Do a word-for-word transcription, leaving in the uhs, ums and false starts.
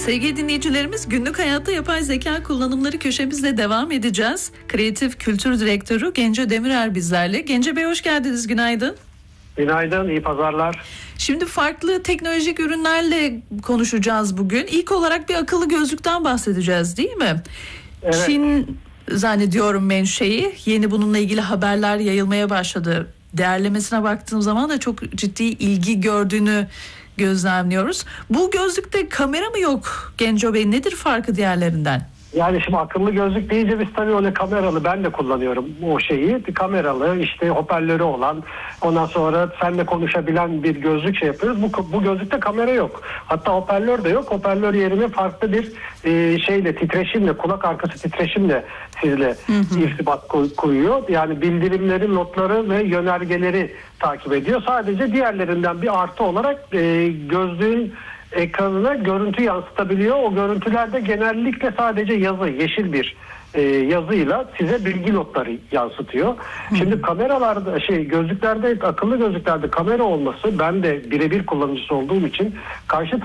Sevgili dinleyicilerimiz, günlük hayatta yapay zeka kullanımları köşemizle devam edeceğiz. Kreatif Kültür Direktörü Gence Demirer bizlerle. Gence Bey, hoş geldiniz, günaydın. Günaydın, iyi pazarlar. Şimdi farklı teknolojik ürünlerle konuşacağız bugün. İlk olarak bir akıllı gözlükten bahsedeceğiz, değil mi? Evet. Çin zannediyorum menşei. Yeni bununla ilgili haberler yayılmaya başladı. Değerlemesine baktığım zaman da çok ciddi ilgi gördüğünü gözlemliyoruz. Bu gözlükte kamera mı yok Genco Bey? Nedir farkı diğerlerinden? Yani şimdi akıllı gözlük deyince biz tabii öyle kameralı, ben de kullanıyorum o şeyi. Kameralı, işte hoparlörü olan, ondan sonra seninle konuşabilen bir gözlük şey yapıyoruz. Bu, bu gözlükte kamera yok. Hatta hoparlör de yok. Hoparlör yerine farklı bir e, şeyle, titreşimle, kulak arkası titreşimle sizle hı hı. irtibat kuruyor. Yani bildirimleri, notları ve yönergeleri takip ediyor. Sadece diğerlerinden bir artı olarak e, gözlüğün ekranına görüntü yansıtabiliyor. O görüntülerde genellikle sadece yazı, yeşil bir e, yazıyla size bilgi notları yansıtıyor. Hmm. Şimdi kameralarda, şey gözlüklerde, akıllı gözlüklerde kamera olması, ben de birebir kullanıcısı olduğum için karşı